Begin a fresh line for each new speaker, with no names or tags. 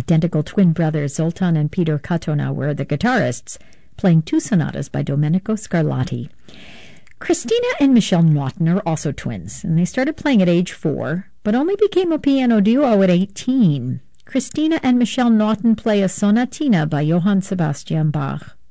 Identical twin brothers Zoltan and Peter Katona were the guitarists, playing 2 sonatas by Domenico Scarlatti. Christina and Michelle Naughton are also twins, and they started playing at age 4, but only became a piano duo at 18. Christina and Michelle Naughton play a sonatina by Johann Sebastian Bach.